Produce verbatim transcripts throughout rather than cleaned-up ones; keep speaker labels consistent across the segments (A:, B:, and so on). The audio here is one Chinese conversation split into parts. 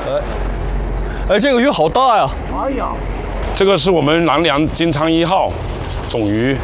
A: 哎，这个鱼好大呀！
B: 哎呀，
C: 这个是我们南梁金鲳一号种鱼。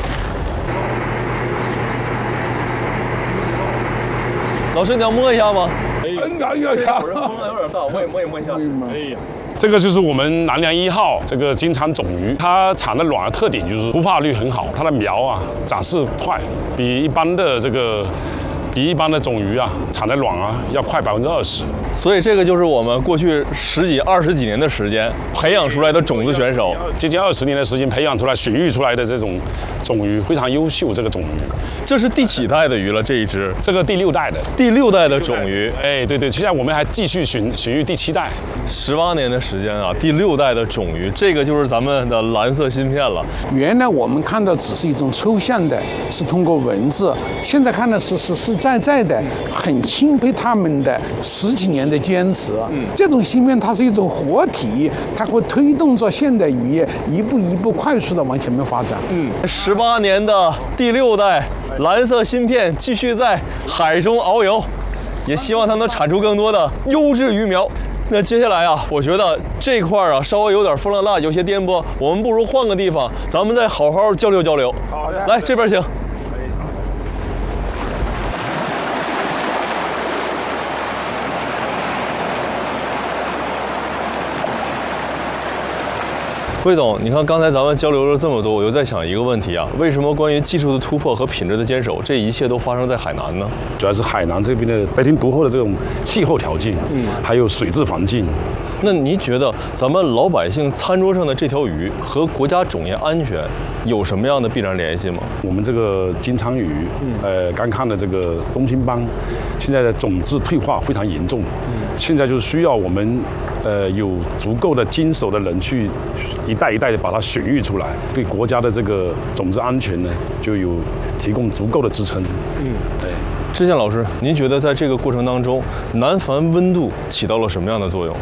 A: 老师，你要摸一下吗？
B: 哎呀呀呀！
A: 风浪有点大，我也摸一摸一下。
C: 哎呀，这个就是我们南梁一号这个金鲳种鱼，它产的卵的特点就是孵化率很好，它的苗啊长势快，比一般的这个。比一般的种鱼啊，产的卵啊要快百分之二十，
A: 所以这个就是我们过去十几、二十几年的时间培养出来的种子选手，
C: 接近二十年的时间培养出来、选育出来的这种种鱼非常优秀。这个种鱼，
A: 这是第几代的鱼了？这一只，
C: 这个第六代的，
A: 第六代的种鱼。
C: 哎，对对，现在我们还继续选选育第七代，
A: 十八年的时间啊，第六代的种鱼，这个就是咱们的蓝色芯片了。
B: 原来我们看到只是一种抽象的，是通过文字，现在看到是实实在在的，很钦佩他们的十几年的坚持。嗯，这种芯片它是一种活体，它会推动着现代渔业一步一步快速的往前面发展。
A: 嗯，十八年的第六代蓝色芯片继续在海中遨游，也希望它能产出更多的优质鱼苗。那接下来啊，我觉得这块儿啊稍微有点风浪大，有些颠簸，我们不如换个地方，咱们再好好交流交流。
B: 好的，
A: 来这边请。魏总，你看刚才咱们交流了这么多，我就在想一个问题啊，为什么关于技术的突破和品质的坚守，这一切都发生在海南呢？
C: 主要是海南这边的得天独厚的这种气候条件，嗯，还有水质环境。
A: 那您觉得咱们老百姓餐桌上的这条鱼和国家种业安全有什么样的必然联系吗？
C: 我们这个金鲳鱼，呃，刚看的这个东星斑，现在的种质退化非常严重，现在就是需要我们呃有足够的经手的人去一代一代的把它选育出来，对国家的这个种子安全呢就有提供足够的支撑。嗯，对。
A: 知县老师，您觉得在这个过程当中，南繁温度起到了什么样的作用？